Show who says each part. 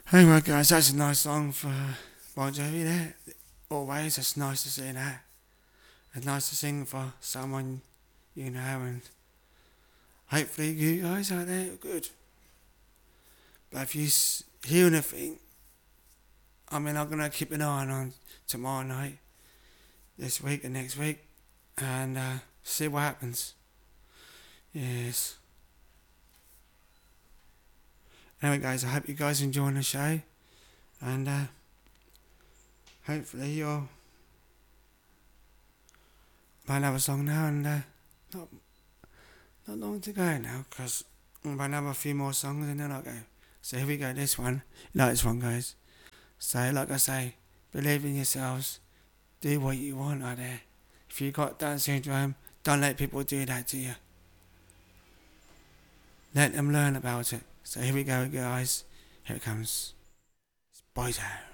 Speaker 1: Anyway, guys, that's a nice song for Bon Jovi there. Always, it's nice to see that. It's nice to sing for someone you know, and hopefully you guys out there are good. But if you hear anything, I'm going to keep an eye on tomorrow night, this week and next week, and see what happens. Yes. Anyway, guys, I hope you guys enjoying the show, and hopefully you'll might have a song now, and not long to go now, because I'm going to have a few more songs, and then I'll go. So here we go, this one. You like this one, guys? So, like I say, believe in yourselves, do what you want out there. If you got Down syndrome, don't let people do that to you. Let them learn about it. So here we go, guys. Here it comes. It's Boyzone.